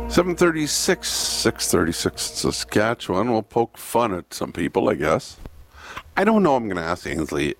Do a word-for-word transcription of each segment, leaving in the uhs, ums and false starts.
seven thirty-six, six thirty-six Saskatchewan. We'll poke fun at some people, I guess. I don't know. I'm going to ask Ainsley.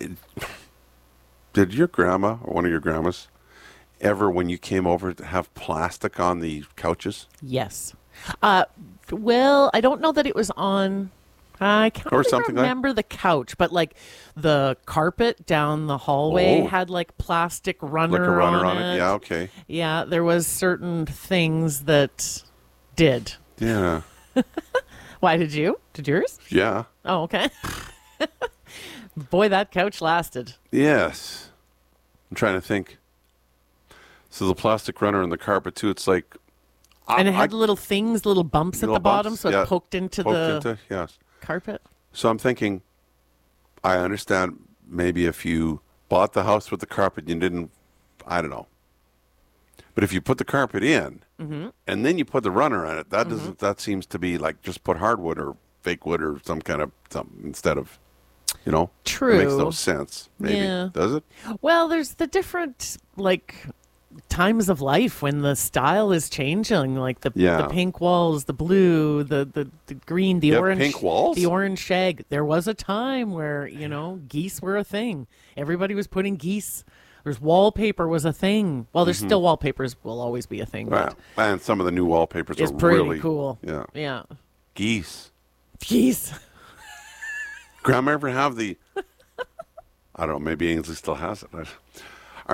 Did your grandma or one of your grandmas ever, when you came over, have plastic on the couches? Yes. Uh, well, I don't know that it was on. I can't Or really something like- remember the couch, but like the carpet down the hallway Oh. had like plastic runner, Like a runner on, on it? Yeah, okay. Yeah, there was certain things that did. Yeah. Why did you? Did yours? Yeah. Oh, okay. Boy, that couch lasted. Yes. I'm trying to think. So the plastic runner and the carpet, too, it's like... And it had I- little things, little bumps at Little the bottom, bumps, so yeah. it poked into Poked the into, yes. carpet. So I'm thinking, I understand maybe if you bought the house with the carpet, you didn't, I don't know. But if you put the carpet in, Mm-hmm. and then you put the runner on it, that doesn't. That seems to be like just put hardwood or fake wood or some kind of something instead of, you know. True. It makes no sense. Maybe Yeah. does it? Well, there's the different like times of life when the style is changing, like the Yeah. the pink walls, the blue, the the, the green, the You have orange, pink walls? the orange shag. There was a time where you know geese were a thing. Everybody was putting geese. There's wallpaper was a thing. Well, there's still wallpapers will always be a thing. Well, But and some of the new wallpapers it's are pretty really cool. Yeah, Yeah. geese. Geese. Grandma ever have the? I don't know. Maybe Ainsley still has it. I-